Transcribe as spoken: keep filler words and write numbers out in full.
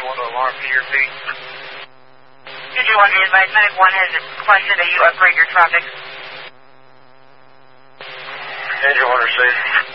want to alarm P or P? Did you want to advise Medic one has requested that you upgrade your traffic? Engine one received.